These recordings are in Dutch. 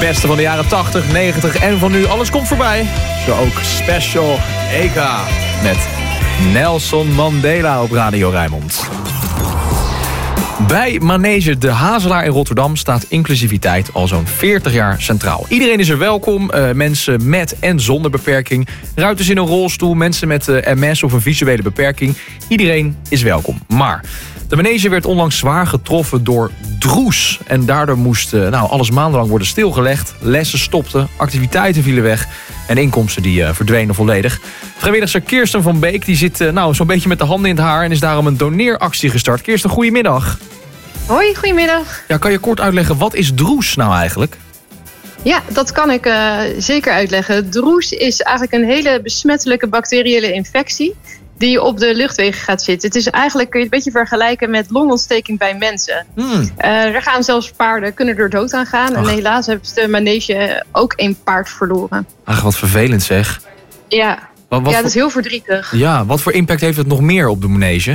beste van de jaren 80, 90 en van nu. Alles komt voorbij. Zo ook Special Eka met Nelson Mandela op Radio Rijnmond. Bij Manege De Hazelaar in Rotterdam staat inclusiviteit al zo'n 40 jaar centraal. Iedereen is er welkom, mensen met en zonder beperking. Ruiters in een rolstoel, mensen met MS of een visuele beperking. Iedereen is welkom. Maar de Manege werd onlangs zwaar getroffen door droes. En daardoor moest alles maandenlang worden stilgelegd. Lessen stopten, activiteiten vielen weg en inkomsten die verdwenen volledig. Vrijwilligster Kirsten van Beek die zit zo'n beetje met de handen in het haar en is daarom een doneeractie gestart. Kirsten, goedemiddag. Hoi, goedemiddag. Ja, kan je kort uitleggen, wat is droes nou eigenlijk? Ja, dat kan ik zeker uitleggen. Droes is eigenlijk een hele besmettelijke bacteriële infectie die op de luchtwegen gaat zitten. Het is eigenlijk, kun je het een beetje vergelijken met longontsteking bij mensen. Er gaan zelfs paarden, kunnen er dood aan gaan. En helaas heeft de Manege ook een paard verloren. Ach, wat vervelend zeg. Ja, dat is heel verdrietig. Ja, wat voor impact heeft het nog meer op de Manege?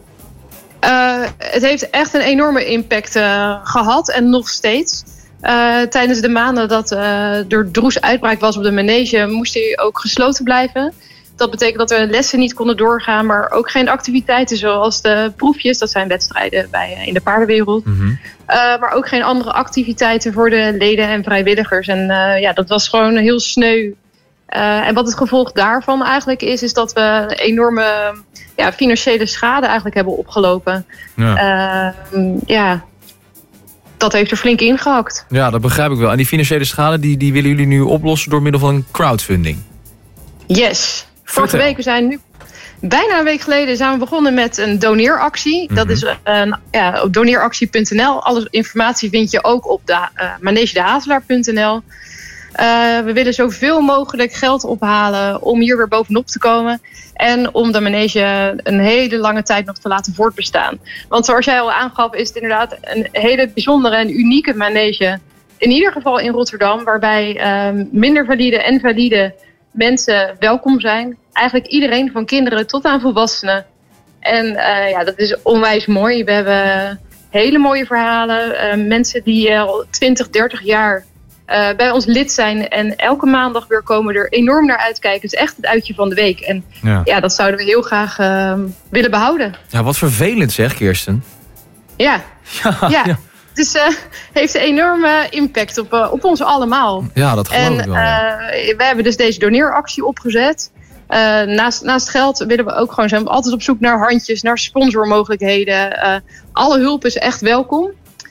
Het heeft echt een enorme impact gehad en nog steeds. Tijdens de maanden dat er droes uitbraak was op de Manege, moest hij ook gesloten blijven. Dat betekent dat we lessen niet konden doorgaan, maar ook geen activiteiten zoals de proefjes. Dat zijn wedstrijden in de paardenwereld. Maar ook geen andere activiteiten voor de leden en vrijwilligers. En dat was gewoon heel sneu. En wat het gevolg daarvan eigenlijk is dat we enorme financiële schade eigenlijk hebben opgelopen. Dat heeft er flink ingehakt. Ja, dat begrijp ik wel. En die financiële schade die willen jullie nu oplossen door middel van een crowdfunding? Yes. Vorige week, we zijn nu bijna een week geleden zijn we begonnen met een doneeractie. Dat is op doneeractie.nl. Alle informatie vind je ook op manegedehazelaar.nl. We willen zoveel mogelijk geld ophalen om hier weer bovenop te komen. En om de Manege een hele lange tijd nog te laten voortbestaan. Want zoals jij al aangaf is het inderdaad een hele bijzondere en unieke Manege. In ieder geval in Rotterdam, waarbij minder valide en valide mensen welkom zijn. Eigenlijk iedereen, van kinderen tot aan volwassenen. En dat is onwijs mooi. We hebben hele mooie verhalen. Mensen die al 20, 30 jaar bij ons lid zijn en elke maandag weer komen, er enorm naar uitkijken. Het is echt het uitje van de week. En dat zouden we heel graag willen behouden. Ja, wat vervelend zeg, Kirsten. Ja. Dus heeft een enorme impact op ons allemaal. Ja, dat geloof ik wel. We hebben dus deze doneeractie opgezet. Naast geld willen we ook gewoon zijn we altijd op zoek naar handjes, naar sponsormogelijkheden. Alle hulp is echt welkom.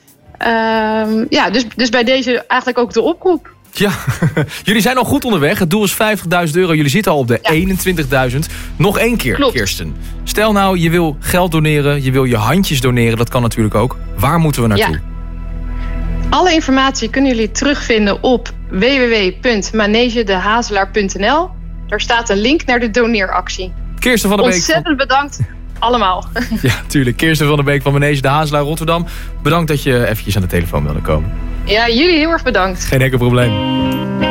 Dus bij deze eigenlijk ook de oproep. Ja, jullie zijn al goed onderweg. Het doel is €50.000. Jullie zitten al op de 21.000. Nog één keer, klopt. Kirsten. Stel nou, je wil geld doneren, je wil je handjes doneren. Dat kan natuurlijk ook. Waar moeten we naartoe? Ja. Alle informatie kunnen jullie terugvinden op www.manegedehazelaar.nl. Daar staat een link naar de doneeractie. Kirsten van der Beek. Ontzettend bedankt. Allemaal. Ja, tuurlijk. Kirsten van der Beek van Manege De Hazelaar Rotterdam. Bedankt dat je eventjes aan de telefoon wilde komen. Ja, jullie heel erg bedankt. Geen enkel probleem.